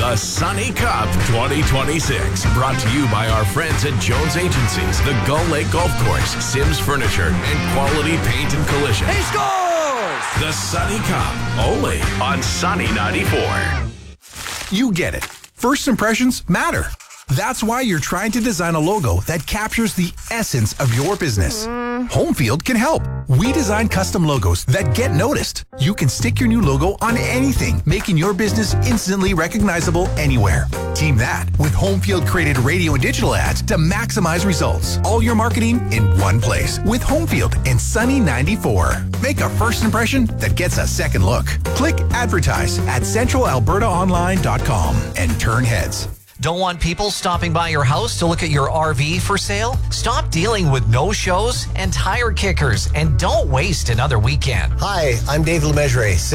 The Sunny Cup 2026. Brought to you by our friends at Jones Agencies, the Gull Lake Golf Course, Sims Furniture, and Quality Paint and Collision. He scores! The Sunny Cup, only on Sunny 94. You get it. First impressions matter. That's why you're trying to design a logo that captures the essence of your business. Homefield can help. We design custom logos that get noticed. You can stick your new logo on anything, making your business instantly recognizable anywhere. Team that with Homefield created radio and digital ads to maximize results. All your marketing in one place with Homefield and Sunny 94. Make a first impression that gets a second look. Click advertise at centralalbertaonline.com and turn heads. Don't want people stopping by your house to look at your RV for sale? Stop dealing with no-shows and tire kickers, and don't waste another weekend. Hi, I'm Dave LeMessurier,